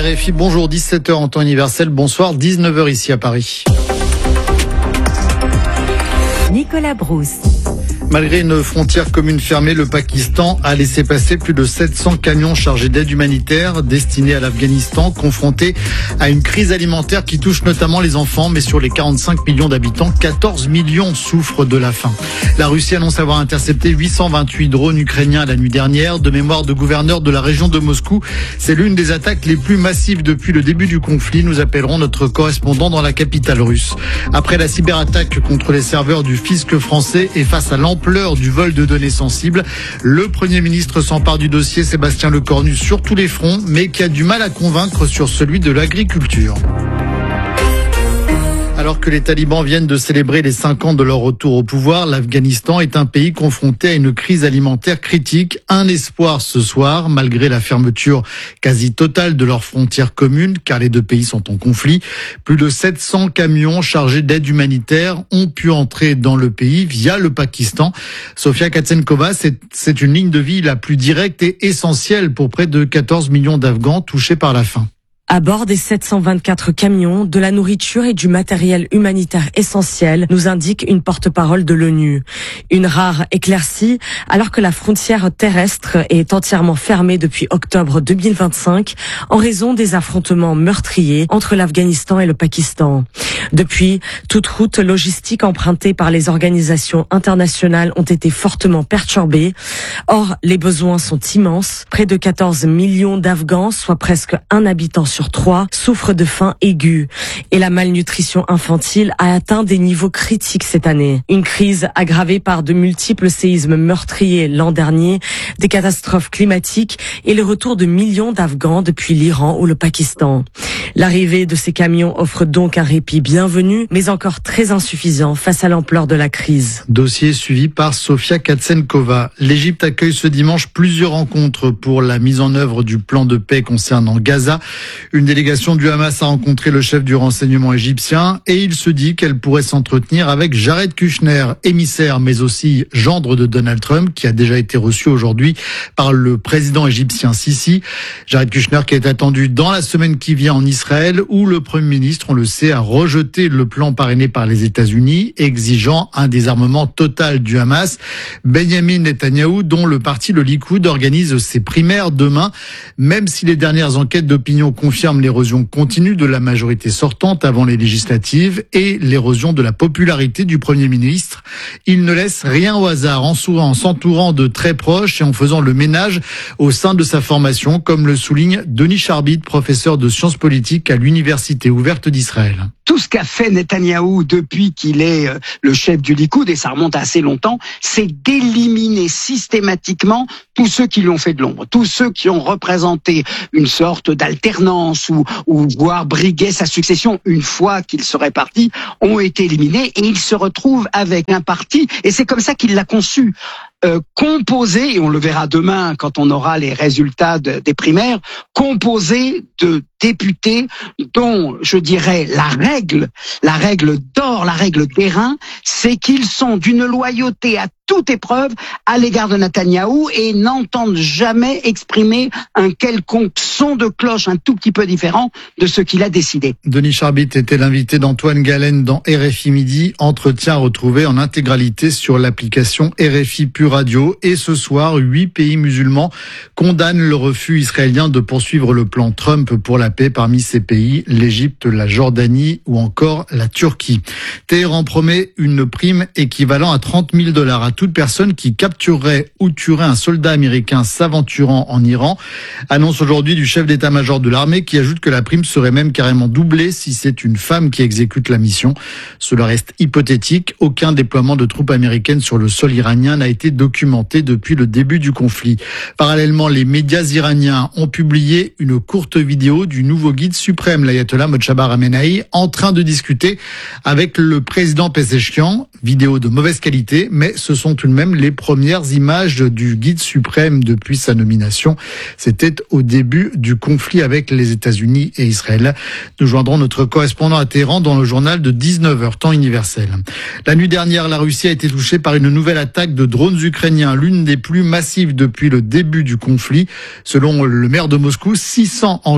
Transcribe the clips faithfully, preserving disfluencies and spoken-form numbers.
R F I, bonjour, dix-sept heures en temps universel, bonsoir, dix-neuf heures ici à Paris. Nicolas Brousse. Malgré une frontière commune fermée, le Pakistan a laissé passer plus de sept cents camions chargés d'aide humanitaire destinés à l'Afghanistan, confronté à une crise alimentaire qui touche notamment les enfants. Mais sur les quarante-cinq millions d'habitants, quatorze millions souffrent de la faim. La Russie annonce avoir intercepté huit cent vingt-huit drones ukrainiens la nuit dernière. De mémoire de gouverneur de la région de Moscou, c'est l'une des attaques les plus massives depuis le début du conflit. Nous appellerons notre correspondant dans la capitale russe. Après la cyberattaque contre les serveurs du fisc français et face à l'ampleur du vol de données sensibles, le Premier ministre s'empare du dossier Sébastien Lecornu sur tous les fronts, mais qui a du mal à convaincre sur celui de l'agriculture. Alors que les talibans viennent de célébrer les cinq ans de leur retour au pouvoir, l'Afghanistan est un pays confronté à une crise alimentaire critique. Un espoir ce soir, malgré la fermeture quasi totale de leurs frontières communes, car les deux pays sont en conflit. Plus de sept cents camions chargés d'aide humanitaire ont pu entrer dans le pays via le Pakistan. Sofia Katsenkova, c'est, c'est une ligne de vie la plus directe et essentielle pour près de quatorze millions d'Afghans touchés par la faim. À bord des sept cent vingt-quatre camions, de la nourriture et du matériel humanitaire essentiel, nous indique une porte-parole de l'ONU. Une rare éclaircie, alors que la frontière terrestre est entièrement fermée depuis octobre deux mille vingt-cinq en raison des affrontements meurtriers entre l'Afghanistan et le Pakistan. Depuis, toute route logistique empruntée par les organisations internationales ont été fortement perturbées. Or, les besoins sont immenses. Près de quatorze millions d'Afghans, soit presque un habitant sur trois, souffrent de faim aiguë. Et la malnutrition infantile a atteint des niveaux critiques cette année. Une crise aggravée par de multiples séismes meurtriers l'an dernier, des catastrophes climatiques et le retour de millions d'Afghans depuis l'Iran ou le Pakistan. L'arrivée de ces camions offre donc un répit bienvenu, mais encore très insuffisant face à l'ampleur de la crise. Dossier suivi par Sofia Katsenkova. L'Égypte accueille ce dimanche plusieurs rencontres pour la mise en œuvre du plan de paix concernant Gaza. Une délégation du Hamas a rencontré le chef du renseignement égyptien et il se dit qu'elle pourrait s'entretenir avec Jared Kushner, émissaire mais aussi gendre de Donald Trump, qui a déjà été reçu aujourd'hui par le président égyptien Sisi. Jared Kushner qui est attendu dans la semaine qui vient en Israël, où le Premier ministre, on le sait, a rejeté le plan parrainé par les États-Unis, exigeant un désarmement total du Hamas. Benjamin Netanyahou, dont le parti le Likoud organise ses primaires demain, même si les dernières enquêtes d'opinion confirment l'érosion continue de la majorité sortante avant les législatives et l'érosion de la popularité du Premier ministre. Il ne laisse rien au hasard en s'entourant de très proches et en faisant le ménage au sein de sa formation, comme le souligne Denis Charbit, professeur de sciences politiques à l'Université ouverte d'Israël. Tout ce qu'a fait Netanyahou depuis qu'il est le chef du Likoud, et ça remonte à assez longtemps, c'est d'éliminer systématiquement tous ceux qui lui ont fait de l'ombre, tous ceux qui ont représenté une sorte d'alternance ou, ou voire briguer sa succession une fois qu'il serait parti, ont été éliminés et il se retrouve avec un parti, et c'est comme ça qu'il l'a conçu. Euh, composé, et on le verra demain quand on aura les résultats de, des primaires, composé de députés dont, je dirais, la règle, la règle d'or, la règle d'airain, c'est qu'ils sont d'une loyauté à toute épreuve à l'égard de Netanyahou et n'entendent jamais exprimer un quelconque son de cloche un tout petit peu différent de ce qu'il a décidé. Denis Charbit était l'invité d'Antoine Galen dans R F I Midi, entretien retrouvé en intégralité sur l'application R F I Pure Radio. Et ce soir, huit pays musulmans condamnent le refus israélien de poursuivre le plan Trump pour la paix. Parmi ces pays, l'Égypte, la Jordanie ou encore la Turquie. Téhéran promet une prime équivalent à trente mille dollars à toute personne qui capturerait ou tuerait un soldat américain s'aventurant en Iran. Annonce aujourd'hui du chef d'état-major de l'armée qui ajoute que la prime serait même carrément doublée si c'est une femme qui exécute la mission. Cela reste hypothétique. Aucun déploiement de troupes américaines sur le sol iranien n'a été documenté depuis le début du conflit. Parallèlement, les médias iraniens ont publié une courte vidéo du nouveau guide suprême, l'ayatollah Mojtaba Khamenei, en train de discuter avec le président Pezeshkian. Vidéo de mauvaise qualité, mais ce sont tout de même les premières images du guide suprême depuis sa nomination. C'était au début du conflit avec les États-Unis et Israël. Nous joindrons notre correspondant à Téhéran dans le journal de dix-neuf heures, temps universel. La nuit dernière, la Russie a été touchée par une nouvelle attaque de drones ukrainiens, l'une des plus massives depuis le début du conflit. Selon le maire de Moscou, six cents engins ont visé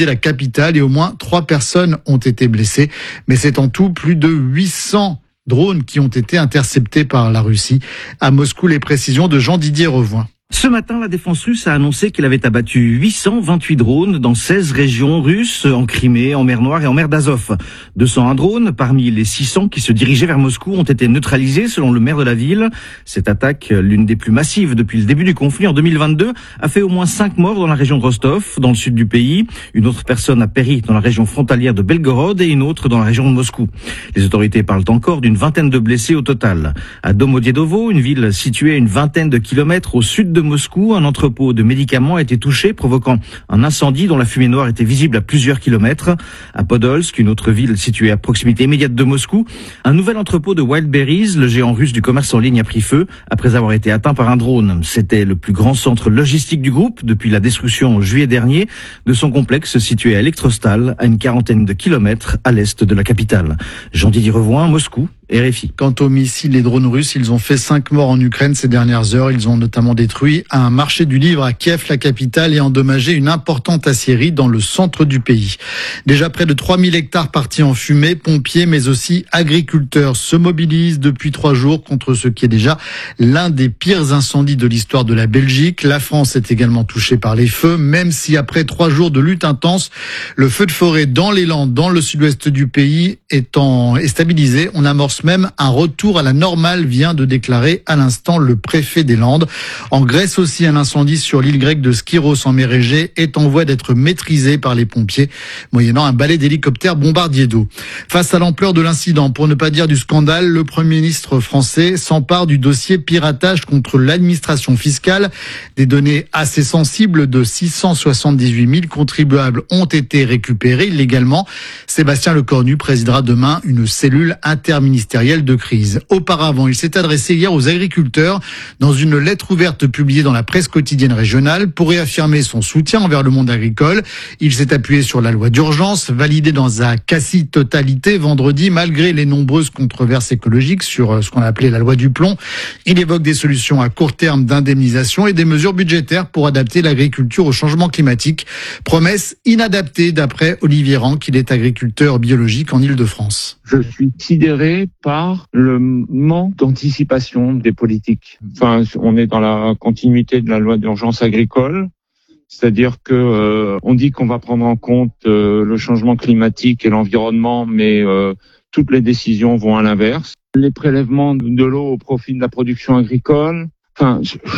visé la capitale et au moins trois personnes ont été blessées. Mais c'est en tout plus de huit cents drones qui ont été interceptés par la Russie. À Moscou, les précisions de Jean-Didier Revoin. Ce matin, la défense russe a annoncé qu'elle avait abattu huit cent vingt-huit drones dans seize régions russes, en Crimée, en mer Noire et en mer d'Azov. deux cent un drones, parmi les six cents qui se dirigeaient vers Moscou, ont été neutralisés selon le maire de la ville. Cette attaque, l'une des plus massives depuis le début du conflit en deux mille vingt-deux, a fait au moins cinq morts dans la région de Rostov, dans le sud du pays. Une autre personne a péri dans la région frontalière de Belgorod et une autre dans la région de Moscou. Les autorités parlent encore d'une vingtaine de blessés au total. À Domodiedovo, une ville située à une vingtaine de kilomètres au sud de Moscou, un entrepôt de médicaments a été touché, provoquant un incendie dont la fumée noire était visible à plusieurs kilomètres. À Podolsk, une autre ville située à proximité immédiate de Moscou, un nouvel entrepôt de Wildberries, le géant russe du commerce en ligne, a pris feu après avoir été atteint par un drone. C'était le plus grand centre logistique du groupe depuis la destruction en juillet dernier de son complexe situé à Elektrostal, à une quarantaine de kilomètres à l'est de la capitale. Jean-Didier Revoin, Moscou. R F I. Quant aux missiles et drones russes, ils ont fait cinq morts en Ukraine ces dernières heures. Ils ont notamment détruit un marché du livre à Kiev, la capitale, et endommagé une importante aciérie dans le centre du pays. Déjà près de trois mille hectares partis en fumée, pompiers mais aussi agriculteurs se mobilisent depuis trois jours contre ce qui est déjà l'un des pires incendies de l'histoire de la Belgique. La France est également touchée par les feux, même si après trois jours de lutte intense, le feu de forêt dans les Landes, dans le sud-ouest du pays, étant est stabilisé. On amorce même un retour à la normale, vient de déclarer à l'instant le préfet des Landes. En Grèce aussi, un incendie sur l'île grecque de Skyros en mer Égée est en voie d'être maîtrisé par les pompiers, moyennant un balai d'hélicoptères bombardiers d'eau. Face à l'ampleur de l'incident, pour ne pas dire du scandale, le Premier ministre français s'empare du dossier piratage contre l'administration fiscale. Des données assez sensibles de six cent soixante-dix-huit mille contribuables ont été récupérées illégalement. Sébastien Lecornu présidera demain une cellule interministérielle de crise. Auparavant, il s'est adressé hier aux agriculteurs dans une lettre ouverte publiée dans la presse quotidienne régionale pour réaffirmer son soutien envers le monde agricole. Il s'est appuyé sur la loi d'urgence, validée dans sa quasi-totalité vendredi, malgré les nombreuses controverses écologiques sur ce qu'on a appelé la loi du plomb. Il évoque des solutions à court terme d'indemnisation et des mesures budgétaires pour adapter l'agriculture au changement climatique. Promesse inadaptée d'après Olivier Ranc, il est agriculteur biologique en Île-de-France. Je suis sidéré par le manque d'anticipation des politiques. Enfin, on est dans la continuité de la loi d'urgence agricole, c'est-à-dire que euh, on dit qu'on va prendre en compte euh, le changement climatique et l'environnement, mais euh, toutes les décisions vont à l'inverse. Les prélèvements de l'eau au profit de la production agricole. Enfin,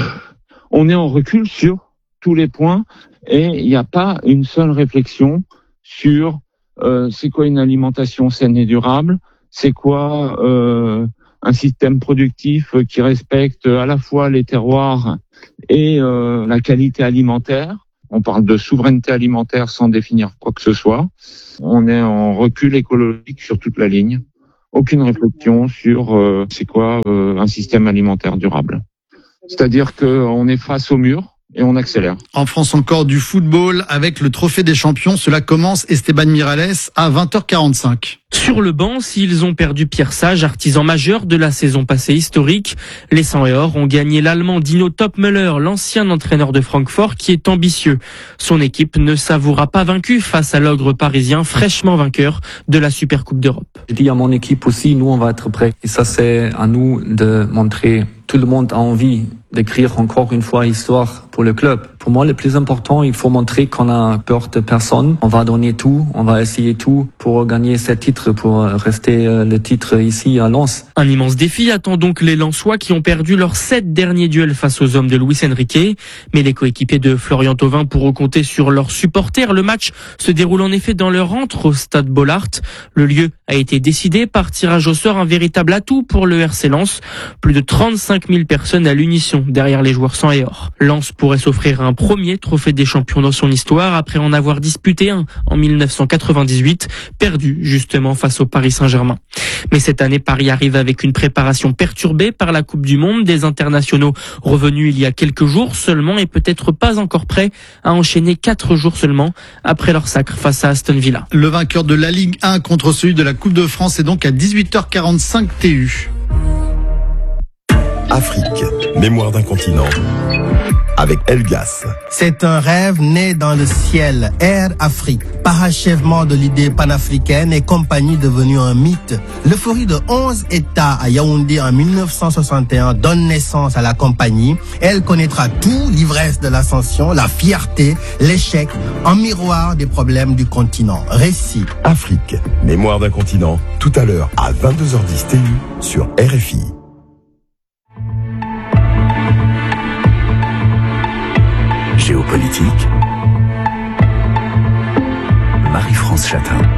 on est en recul sur tous les points et il n'y a pas une seule réflexion sur euh, c'est quoi une alimentation saine et durable. C'est quoi euh, un système productif qui respecte à la fois les terroirs et euh, la qualité alimentaire. On parle de souveraineté alimentaire sans définir quoi que ce soit. On est en recul écologique sur toute la ligne. Aucune réflexion sur euh, c'est quoi euh, un système alimentaire durable. C'est-à-dire qu'on est face au mur et on accélère. En France encore du football avec le trophée des champions. Cela commence Esteban Miralles à vingt heures quarante-cinq. Sur le banc, s'ils ont perdu Pierre Sage, artisan majeur de la saison passée historique, les cent et or ont gagné l'Allemand Dino Topmöller, l'ancien entraîneur de Francfort qui est ambitieux. Son équipe ne s'avouera pas vaincue face à l'ogre parisien fraîchement vainqueur de la Supercoupe d'Europe. Je dis à mon équipe aussi, nous on va être prêts. Et ça c'est à nous de montrer. Tout le monde a envie d'écrire encore une fois l'histoire pour le club. Pour moi, le plus important, il faut montrer qu'on a peur de personne. On va donner tout, on va essayer tout pour gagner ce titre, pour rester le titre ici à Lens. Un immense défi attend donc les Lensois qui ont perdu leurs sept derniers duels face aux hommes de Luis Enrique. Mais les coéquipiers de Florian Thauvin pourront compter sur leurs supporters. Le match se déroule en effet dans leur antre au stade Bollaert. Le lieu a été décidé par tirage au sort, un véritable atout pour le R C Lens. Plus de trente-cinq mille personnes à l'unisson derrière les joueurs cent et or. Lens pourrait s'offrir un premier trophée des champions dans son histoire après en avoir disputé un en mille neuf cent quatre-vingt-dix-huit, perdu justement face au Paris Saint-Germain. Mais cette année, Paris arrive avec une préparation perturbée par la Coupe du Monde, des internationaux revenus il y a quelques jours seulement et peut-être pas encore prêts à enchaîner quatre jours seulement après leur sacre face à Aston Villa. Le vainqueur de la Ligue un contre celui de la Coupe de France est donc à dix-huit heures quarante-cinq T U. Afrique, mémoire d'un continent. avec Elgas. C'est un rêve né dans le ciel, Air Afrique. Parachèvement de l'idée panafricaine et compagnie devenue un mythe. L'euphorie de onze États à Yaoundé en mille neuf cent soixante et un donne naissance à la compagnie. Elle connaîtra tout, l'ivresse de l'ascension, la fierté, l'échec, en miroir des problèmes du continent. Récit. Afrique, mémoire d'un continent, tout à l'heure à vingt-deux heures dix T U sur R F I. Géopolitique. Marie-France Chatin.